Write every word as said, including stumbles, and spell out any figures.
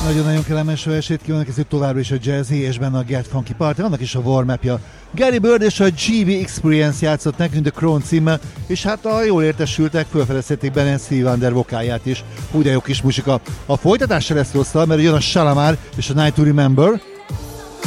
Nagyon-nagyon kellemes jó estét kívánok, ez itt továbbra is a Jazzy és benne a Get Funky Party, annak is a warm-upja. Gary Bird és a gé vé Experience játszott nekünk The Crown címmel, és hát a jól értesültek, felfedezték benne Steve Wonder vokáját is. Úgy de jó kis muzsika. A folytatás se lesz rosszal, mert jön a Shalamar és a Night to Remember.